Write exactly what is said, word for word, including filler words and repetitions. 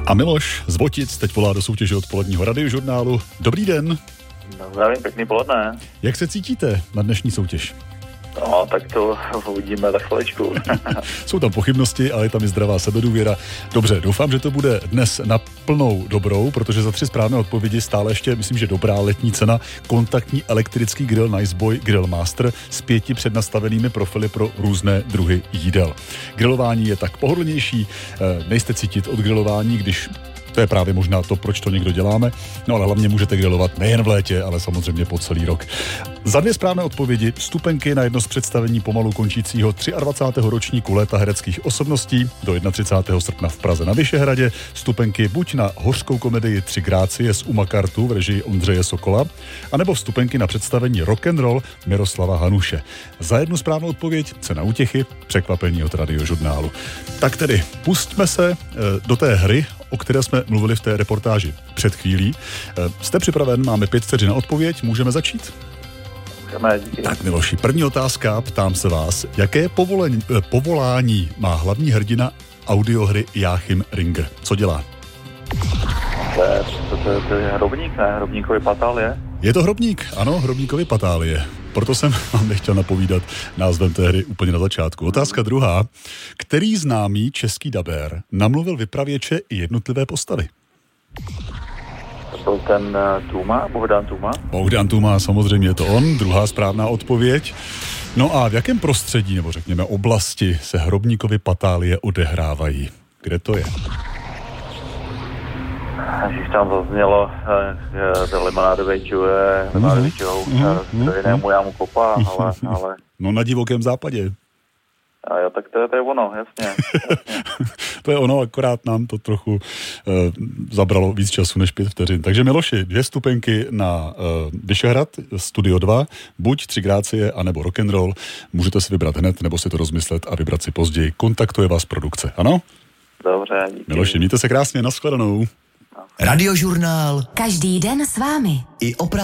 A Miloš z Votic teď volá do soutěže odpoledního radiožurnálu. Dobrý den. Zdravím, pěkný poledne. Jak se cítíte na dnešní soutěž? No, tak to uvidíme za chviličku. Jsou tam pochybnosti, ale je tam i zdravá sebedůvěra. Dobře, doufám, že to bude dnes na plnou dobrou, protože za tři správné odpovědi stále ještě, myslím, že dobrá letní cena, kontaktní elektrický grill Niceboy Grill Master s pěti přednastavenými profily pro různé druhy jídel. Grilování je tak pohodlnější, nejste cítit od grilování, když to je právě možná to, proč to někdo děláme. No ale hlavně můžete grilovat nejen v létě, ale samozřejmě po celý rok. Za dvě správné odpovědi vstupenky na jedno z představení pomalu končícího dvacátého třetího ročníku léta hereckých osobností do třicátého prvního srpna v Praze na Vyšehradě, vstupenky buď na hořkou komedii Tři grácie z Umakartu v režii Ondřeje Sokola, anebo vstupenky na představení Rock'n'Roll Miroslava Hanuše. Za jednu správnou odpověď cena útěchy, překvapení od radiožurnálu. Tak tedy, pustme se do té hry, o které jsme mluvili v té reportáži před chvílí. Jste připraven? Máme pět vteřin na odpověď. Můžeme začít? Můžeme, díky. Tak Miloši, první otázka, ptám se vás. Jaké povolení, povolání má hlavní hrdina audiohry Jáchym Ringer? Co dělá? To je, to, to, to je hrobník, ne? Hrobníkovi patálie? Je to hrobník, ano, hrobníkovi patálie. Proto jsem vám nechtěl napovídat názvem té hry úplně na začátku. Otázka druhá. Který známý český dabér namluvil vypravěče i jednotlivé postavy? To byl ten uh, Tuma, Bohdan Tuma? Bohdan Tuma, samozřejmě je to on. Druhá správná odpověď. No a v jakém prostředí, nebo řekněme oblasti, se hrobníkovi patálie odehrávají? Kde to je? Když tam zaznělo uh, limonádové čuje, limonádové čuje, to jinému já mu kopa, ale, ale... No na divokém západě. A jo, tak to je, to je ono, jasně. jasně. To je ono, akorát nám to trochu uh, zabralo víc času než pět vteřin. Takže Miloši, dvě stupenky na uh, Vyšehrad, Studio dva, buď Tři grácie, anebo Rock'n'Roll. Můžete si vybrat hned, nebo si to rozmyslet a vybrat si později. Kontaktuje vás produkce, ano? Dobře, díky. Miloši, mějte se krásně, nashledanou. Radiožurnál. Každý den s vámi. I o